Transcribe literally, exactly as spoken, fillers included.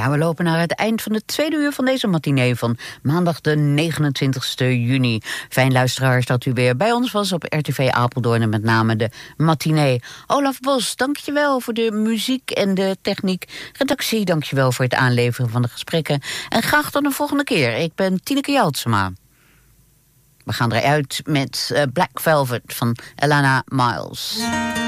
Ja, we lopen naar het eind van de tweede uur van deze matinee van maandag de negenentwintigste juni. Fijn luisteraars dat u weer bij ons was op R T V Apeldoorn en met name de matinee. Olaf Bos, dankjewel voor de muziek en de techniek. Redactie, dankjewel voor het aanleveren van de gesprekken. En graag tot een volgende keer. Ik ben Tineke Jaltsema. We gaan eruit met Black Velvet van Alannah Myles.